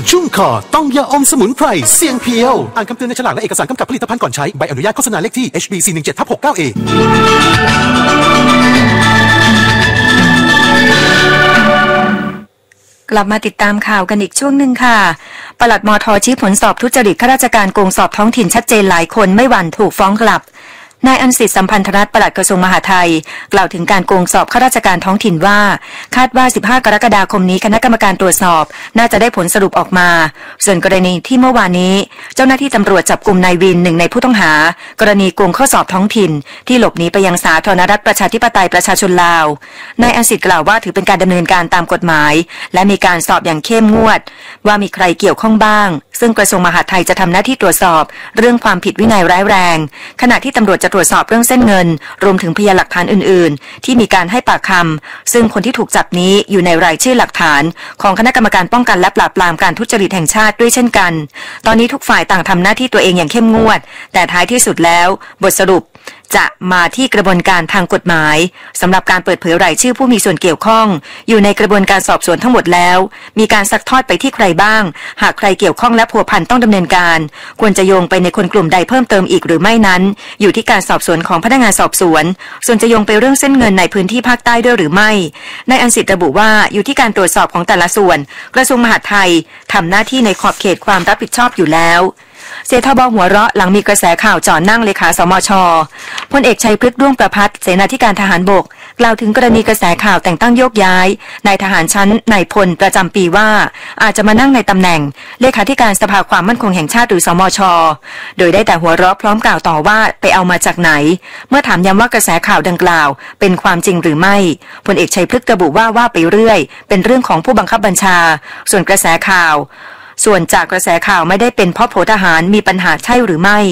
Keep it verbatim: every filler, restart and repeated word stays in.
ชุ่มคอต้องยาอมสมุนไพรเสียงเพียวอ่านคำเตือนในฉลากและเอกสารกำกับผลิตภัณฑ์ก่อนใช้ใบอนุญาตโฆษณาเลขที่ เอช บี สี่ หนึ่ง เจ็ด หกเก้า เอกลับมาติดตามข่าวกันอีกช่วงหนึ่งค่ะปลัดมท.ชี้ผลสอบทุจริตข้าราชการโกงสอบท้องถิ่นชัดเจนหลายคนไม่หวั่นถูกฟ้องกลับนายอันสิทธิ์สัมพันธรัตน์ปลัดกระทรวงมหาดไทยกล่าวถึงการโกงสอบข้าราชการท้องถิ่นว่าคาดว่าสิบห้ากรกฎาคมนี้คณะกรรมการตรวจสอบน่าจะได้ผลสรุปออกมาส่วนกรณีที่เมื่อวานนี้เจ้าหน้าที่ตำรวจจับกุมนายวินหนึ่งในผู้ต้องหากรณีโกงข้อสอบท้องถิ่นที่หลบหนีไปยังสาธารณรัฐประชาธิปไตยประชาชนลาวนายอันสิทธิ์กล่าวว่าถือเป็นการดำเนินการตามกฎหมายและมีการสอบอย่างเข้มงวดว่ามีใครเกี่ยวข้องบ้างซึ่งกระทรวงมหาดไทยจะทำหน้าที่ตรวจสอบเรื่องความผิดวินัยร้ายแรงขณะที่ตำรวจจะตรวจสอบเรื่องเส้นเงินรวมถึงพยานหลักฐานอื่นๆที่มีการให้ปากคำซึ่งคนที่ถูกจับนี้อยู่ในรายชื่อหลักฐานของคณะกรรมการป้องกันและปราบปรามการทุจริตแห่งชาติด้วยเช่นกันตอนนี้ทุกฝ่ายต่างทำหน้าที่ตัวเองอย่างเข้มงวดแต่ท้ายที่สุดแล้วบทสรุปจะมาที่กระบวนการทางกฎหมายสำหรับการเปิดเผยรายชื่อผู้มีส่วนเกี่ยวข้องอยู่ในกระบวนการสอบสวนทั้งหมดแล้วมีการซักทอดไปที่ใครบ้างหากใครเกี่ยวข้องและพัวพันต้องดำเนินการควรจะโยงไปในคนกลุ่มใดเพิ่มเติมอีกหรือไม่นั้นอยู่ที่การสอบสวนของพนักงานสอบสวนส่วนจะโยงไปเรื่องเส้นเงินในพื้นที่ภาคใต้ด้วยหรือไม่นายอันสิทธิ์ระบุว่าอยู่ที่การตรวจสอบของแต่ละส่วนกระทรวงมหาดไทยทำหน้าที่ในขอบเขตความรับผิดชอบอยู่แล้วเสทบหัวเราะหลังมีกระแสข่าวจ่อนั่งเลขาสมช.พลเอกชัยพฤกษ์ด้วงประภัสเสนาธิการทหารบกกล่าวถึงกรณีกระแสข่าวแต่งตั้งโยกย้ายนายทหารชั้นนายพลประจำปีว่าอาจจะมานั่งในตำแหน่งเลขาธิการสภาความมั่นคงแห่งชาติหรือสมช.โดยได้แต่หัวเราะพร้อมกล่าวต่อว่าไปเอามาจากไหนเมื่อถามย้ำว่ากระแสข่าวดังกล่าวเป็นความจริงหรือไม่พลเอกชัยพฤกษ์ระบุว่าว่าไปเรื่อยเป็นเรื่องของผู้บังคับบัญชาส่วนกระแสข่าวส่วนจากกระแสข่าวไม่ได้เป็นเพราะโผทหารมีปัญหาใช่หรือไม่